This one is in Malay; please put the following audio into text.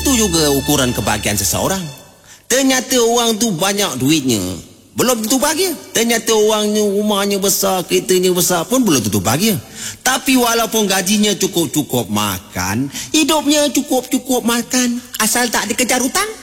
Itu juga ukuran kebahagiaan seseorang. Ternyata orang tu banyak duitnya, belum tentu bahagia. Ternyata orangnya rumahnya besar, keretanya besar pun belum tentu bahagia. Tapi walaupun gajinya cukup-cukup makan, hidupnya cukup-cukup makan, asal tak dikejar hutang.